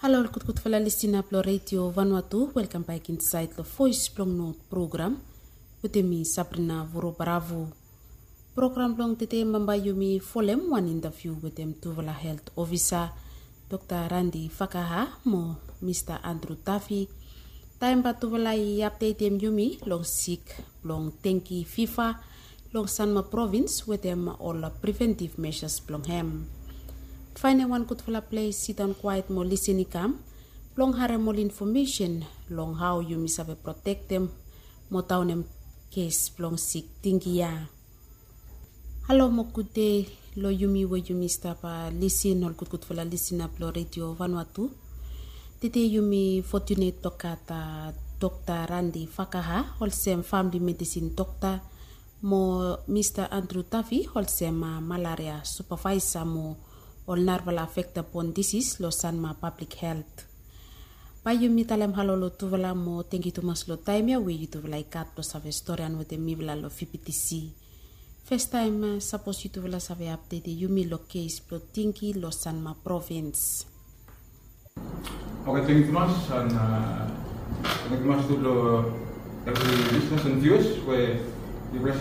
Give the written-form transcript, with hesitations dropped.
Hallo, kut fala listina plo radio Vanuatu. Welcome back inside the Voice Plong Note program. Utemi Sabrina Voro Bravo. Program plong tete mambayumi folem one interview with them Tuvala Health Officer Dr. Randy Fakaha mo Mr. Andrew Taffy. Time pa Tuvala update them yumi long sick long tenki FIFA long Sanma province with them all preventive measures plong hem. Find one good for place, sit down quiet more listening cam. Long hare more information, long how you miss have protect them, more town them case long sick tingia. Hello mo good day, lo yumi we you miss tapa listen or good for listen up lo radio Vanuatu. Today yumi fortunate tokata Dr. Randy Fakaha, wholesome family medicine doctor, mo Mr. Andrew Taffy, wholesome malaria supervisor mo all narval affect upon disease lo Sanma public health. Pa yumi talem halolo tuvala mo tengi tumas lo time ya we tuvala ikat lo save historian with the mibla lo FPTC. First time suppose you tuvala save update yumi lo case lo tinki lo Sanma province. Okay, thank you Thomas and thank you much to the listeners and viewers where